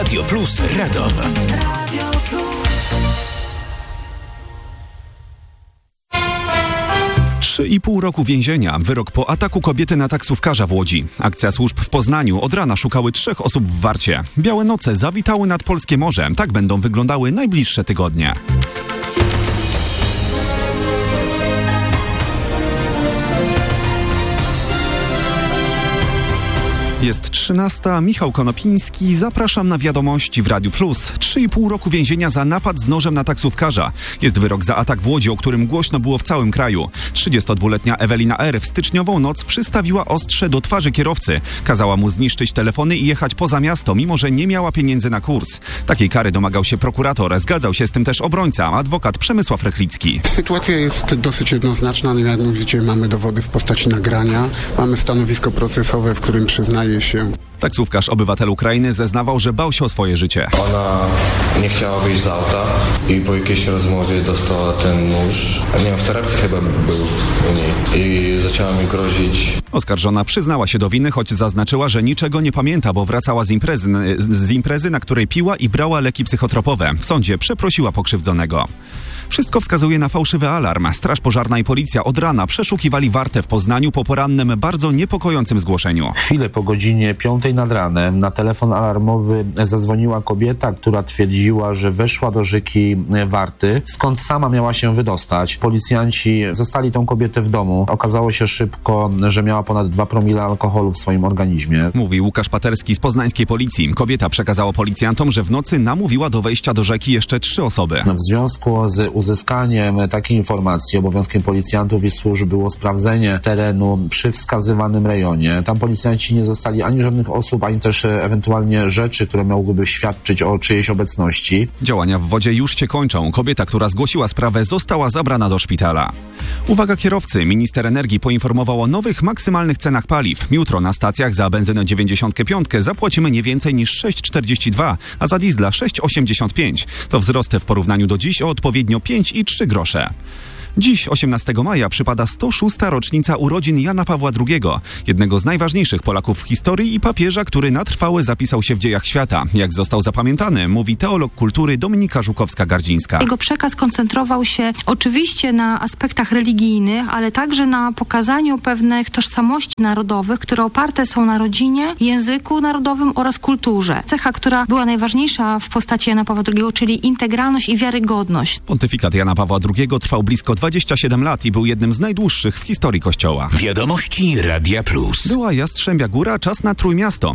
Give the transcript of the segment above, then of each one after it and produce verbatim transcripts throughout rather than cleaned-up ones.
Radio Plus Radom. Radio Plus. Trzy i pół roku więzienia. Wyrok po ataku kobiety na taksówkarza w Łodzi. Akcja służb w Poznaniu. Od rana szukały trzech osób w Warcie. Białe noce zawitały nad polskie morze. Tak będą wyglądały najbliższe tygodnie. Jest trzynasta. Michał Konopiński. Zapraszam na wiadomości w Radiu Plus. Trzy i pół roku więzienia za napad z nożem na taksówkarza. Jest wyrok za atak w Łodzi, o którym głośno było w całym kraju. trzydziestodwuletnia Ewelina R. w styczniową noc przystawiła ostrze do twarzy kierowcy. Kazała mu zniszczyć telefony i jechać poza miasto, mimo że nie miała pieniędzy na kurs. Takiej kary domagał się prokurator. Zgadzał się z tym też obrońca, adwokat Przemysław Rychlicki. Sytuacja jest dosyć jednoznaczna. Mianowicie mamy dowody w postaci nagrania. Mamy stanowisko procesowe, w którym przyznaje się. Taksówkarz, obywatel Ukrainy, zeznawał, że bał się o swoje życie. Ona nie chciała wyjść z auta i po jakiejś rozmowie dostała ten nóż. Nie wiem, w torebce chyba był u niej i zaczęła mi grozić. Oskarżona przyznała się do winy, choć zaznaczyła, że niczego nie pamięta, bo wracała z imprezy, z imprezy, na której piła i brała leki psychotropowe. W sądzie przeprosiła pokrzywdzonego. Wszystko wskazuje na fałszywy alarm. Straż pożarna i policja od rana przeszukiwali Wartę w Poznaniu po porannym, bardzo niepokojącym zgłoszeniu. Chwilę po godzinie piątej nad ranem na telefon alarmowy zadzwoniła kobieta, która twierdziła, że weszła do rzeki Warty, skąd sama miała się wydostać. Policjanci zastali tą kobietę w domu. Okazało się szybko, że miała ponad dwa promile alkoholu w swoim organizmie. Mówi Łukasz Paterski z poznańskiej policji. Kobieta przekazała policjantom, że w nocy namówiła do wejścia do rzeki jeszcze trzy osoby. W związku z uzyskaniem takiej informacji obowiązkiem policjantów i służb było sprawdzenie terenu przy wskazywanym rejonie. Tam policjanci nie zastali ani żadnych osób, ani też ewentualnie rzeczy, które mogłyby świadczyć o czyjejś obecności. Działania w wodzie już się kończą. Kobieta, która zgłosiła sprawę, została zabrana do szpitala. Uwaga kierowcy, minister energii poinformował o nowych maksymalnych cenach paliw. Jutro na stacjach za benzynę dziewięćdziesiąt pięć zapłacimy nie więcej niż sześć czterdzieści dwa, a za diesla sześć osiemdziesiąt pięć. To wzrosty w porównaniu do dziś o odpowiednio pięć i trzy grosze. Dziś, osiemnastego maja, przypada sto szósta rocznica urodzin Jana Pawła drugiego, jednego z najważniejszych Polaków w historii i papieża, który na trwałe zapisał się w dziejach świata. Jak został zapamiętany, mówi teolog kultury Dominika Żukowska-Gardzińska. Jego przekaz koncentrował się oczywiście na aspektach religijnych, ale także na pokazaniu pewnych tożsamości narodowych, które oparte są na rodzinie, języku narodowym oraz kulturze. Cecha, która była najważniejsza w postaci Jana Pawła drugiego, czyli integralność i wiarygodność. Pontyfikat Jana Pawła drugiego trwał blisko dwadzieścia siedem lat i był jednym z najdłuższych w historii Kościoła. Wiadomości Radia Plus. Była Jastrzębia Góra, czas na Trójmiasto.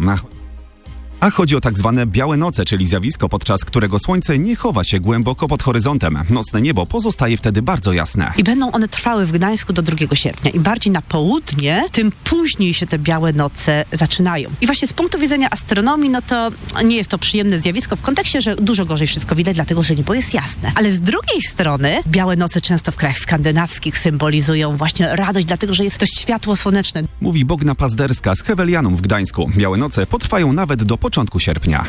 A chodzi o tak zwane białe noce, czyli zjawisko, podczas którego słońce nie chowa się głęboko pod horyzontem. Nocne niebo pozostaje wtedy bardzo jasne. I będą one trwały w Gdańsku do drugiego sierpnia. Im bardziej na południe, tym później się te białe noce zaczynają. I właśnie z punktu widzenia astronomii, no to nie jest to przyjemne zjawisko w kontekście, że dużo gorzej wszystko widać, dlatego że niebo jest jasne. Ale z drugiej strony białe noce często w krajach skandynawskich symbolizują właśnie radość, dlatego że jest to światło słoneczne. Mówi Bogna Pazderska z Hewelianum w Gdańsku. Białe noce potrwają nawet do początku sierpnia.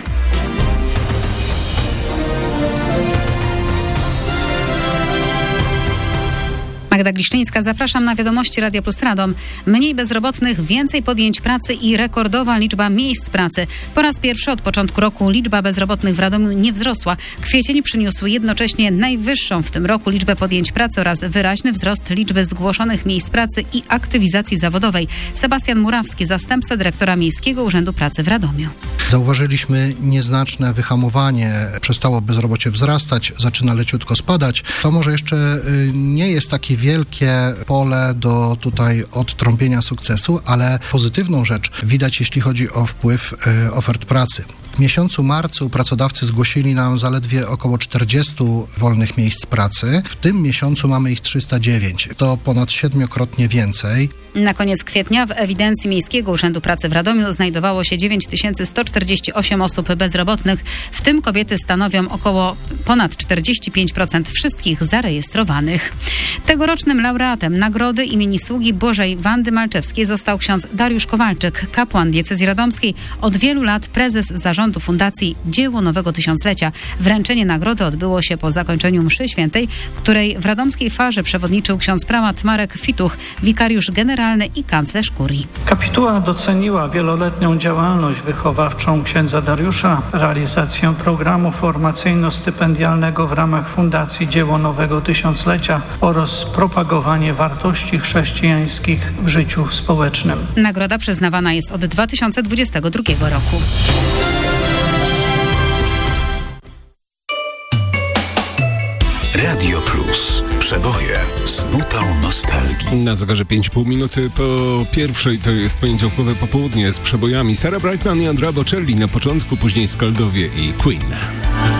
Magda Gliszczyńska, zapraszam na wiadomości Radia Plus Radom. Mniej bezrobotnych, więcej podjęć pracy i rekordowa liczba miejsc pracy. Po raz pierwszy od początku roku liczba bezrobotnych w Radomiu nie wzrosła. Kwiecień przyniósł jednocześnie najwyższą w tym roku liczbę podjęć pracy oraz wyraźny wzrost liczby zgłoszonych miejsc pracy i aktywizacji zawodowej. Sebastian Murawski, zastępca dyrektora Miejskiego Urzędu Pracy w Radomiu. Zauważyliśmy nieznaczne wyhamowanie. Przestało bezrobocie wzrastać, zaczyna leciutko spadać. To może jeszcze nie jest taki wielkie pole do tutaj odtrąbienia sukcesu, ale pozytywną rzecz widać, jeśli chodzi o wpływ y, ofert pracy. W miesiącu marcu pracodawcy zgłosili nam zaledwie około czterdzieści wolnych miejsc pracy. W tym miesiącu mamy ich trzysta dziewięć. To ponad siedmiokrotnie więcej. Na koniec kwietnia w ewidencji Miejskiego Urzędu Pracy w Radomiu znajdowało się dziewięć tysięcy sto czterdzieści osiem osób bezrobotnych, w tym kobiety stanowią około ponad czterdzieści pięć procent wszystkich zarejestrowanych. Tegorocznym laureatem nagrody imieni sługi Bożej Wandy Malczewskiej został ksiądz Dariusz Kowalczyk, kapłan diecezji radomskiej, od wielu lat prezes zarządu zarządu Fundacji Dzieło Nowego Tysiąclecia. Wręczenie nagrody odbyło się po zakończeniu mszy świętej, której w radomskiej farze przewodniczył ksiądz pramat Marek Fituch, wikariusz generalny i kanclerz kurii. Kapituła doceniła wieloletnią działalność wychowawczą księdza Dariusza, realizację programu formacyjno-stypendialnego w ramach Fundacji Dzieło Nowego Tysiąclecia oraz propagowanie wartości chrześcijańskich w życiu społecznym. Nagroda przyznawana jest od dwa tysiące dwudziestego drugiego roku. Radio Plus. Przeboje z nutą nostalgii. Na zegarze pięć i pół minuty po pierwszej, to jest poniedziałkowe popołudnie z przebojami. Sarah Brightman i Andrea Bocelli na początku, później Skaldowie i Queen.